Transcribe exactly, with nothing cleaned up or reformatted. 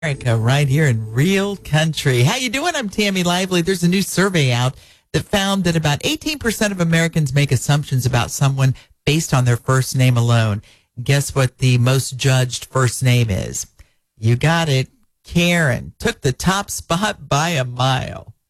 America, right here in Real Country. How you doing? I'm Tammy Lively. There's a new survey out that found that about eighteen percent of Americans make assumptions about someone based on their first name alone. Guess what the most judged first name is? You got it. Karen took the top spot by a mile.